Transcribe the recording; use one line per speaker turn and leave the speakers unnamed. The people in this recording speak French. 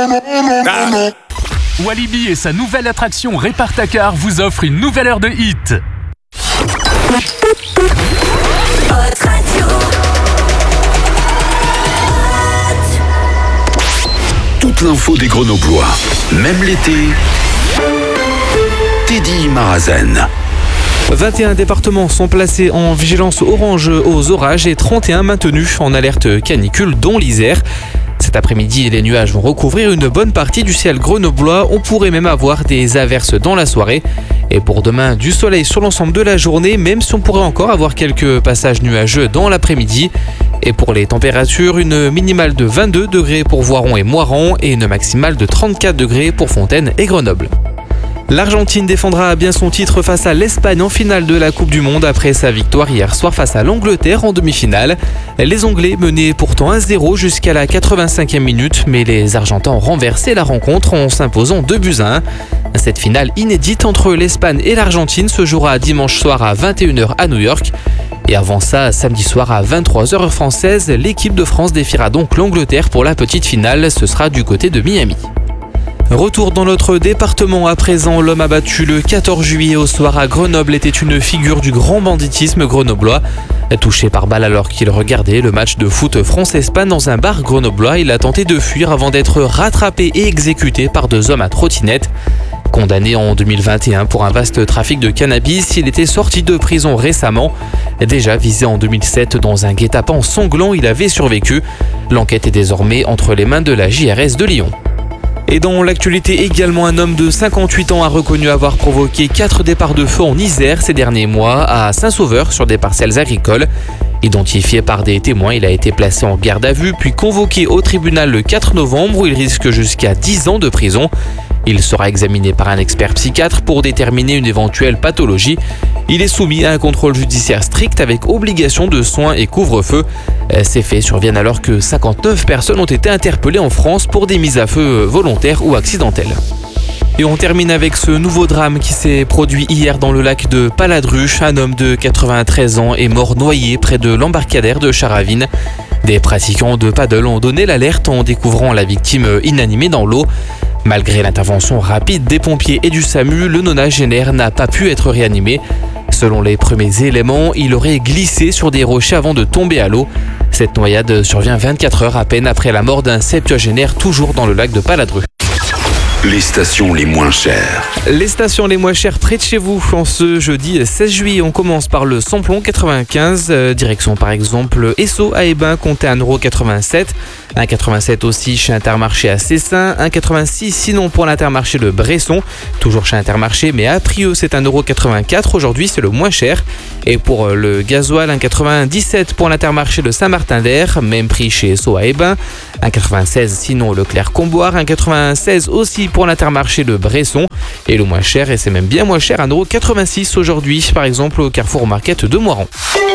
Walibi et sa nouvelle attraction Répare-ta-car vous offrent une nouvelle heure de hit.
Toute l'info des Grenoblois, même l'été, Teddy Marazen.
21 départements sont placés en vigilance orange aux orages et 31 maintenus en alerte canicule, dont l'Isère. Cet après-midi, les nuages vont recouvrir une bonne partie du ciel grenoblois. On pourrait même avoir des averses dans la soirée. Et pour demain, du soleil sur l'ensemble de la journée, même si on pourrait encore avoir quelques passages nuageux dans l'après-midi. Et pour les températures, une minimale de 22 degrés pour Voiron et Moirans et une maximale de 34 degrés pour Fontaine et Grenoble. L'Argentine défendra bien son titre face à l'Espagne en finale de la Coupe du Monde après sa victoire hier soir face à l'Angleterre en demi-finale. Les Anglais menaient pourtant 1-0 jusqu'à la 85e minute, mais les Argentins ont renversé la rencontre en s'imposant 2-1. Cette finale inédite entre l'Espagne et l'Argentine se jouera dimanche soir à 21h à New York. Et avant ça, samedi soir à 23h heure française, l'équipe de France défiera donc l'Angleterre pour la petite finale. Ce sera du côté de Miami. Retour dans notre département à présent, l'homme abattu le 14 juillet au soir à Grenoble était une figure du grand banditisme grenoblois. Touché par balle alors qu'il regardait le match de foot France-Espagne dans un bar grenoblois, il a tenté de fuir avant d'être rattrapé et exécuté par 2 hommes à trottinette. Condamné en 2021 pour un vaste trafic de cannabis, il était sorti de prison récemment. Déjà visé en 2007 dans un guet-apens sanglant, il avait survécu. L'enquête est désormais entre les mains de la JRS de Lyon. Et dans l'actualité également, un homme de 58 ans a reconnu avoir provoqué 4 départs de feu en Isère ces derniers mois à Saint-Sauveur sur des parcelles agricoles. Identifié par des témoins, il a été placé en garde à vue puis convoqué au tribunal le 4 novembre où il risque jusqu'à 10 ans de prison. Il sera examiné par un expert psychiatre pour déterminer une éventuelle pathologie. Il est soumis à un contrôle judiciaire strict avec obligation de soins et couvre-feu. Ces faits surviennent alors que 59 personnes ont été interpellées en France pour des mises à feu volontaires ou accidentelles. Et on termine avec ce nouveau drame qui s'est produit hier dans le lac de Paladruche. Un homme de 93 ans est mort noyé près de l'embarcadère de Charavine. Des pratiquants de paddle ont donné l'alerte en découvrant la victime inanimée dans l'eau. Malgré l'intervention rapide des pompiers et du SAMU, le nonagénaire n'a pas pu être réanimé. Selon les premiers éléments, il aurait glissé sur des rochers avant de tomber à l'eau. Cette noyade survient 24 heures à peine après la mort d'un septuagénaire toujours dans le lac de Paladruche.
Les stations les moins chères.
Les stations les moins chères près de chez vous. En ce jeudi 16 juillet, on commence par le Samplon 95. Direction par exemple Esso à Hébin, comptez 1,87 €. 1,87 aussi chez Intermarché à Cessin. 1,86 sinon pour l'Intermarché de Bresson. Toujours chez Intermarché, mais à Prieux c'est 1,84 €. Aujourd'hui c'est le moins cher. Et pour le gasoil, 1,97 pour l'Intermarché de Saint-Martin-d'Air. Même prix chez Esso à Hébin. 1,96 sinon Leclerc-Comboire. 1,96 aussi pour l'Intermarché de Bresson. Et le moins cher, et c'est même bien moins cher, 1,86 € aujourd'hui, par exemple au Carrefour Market de Moirans.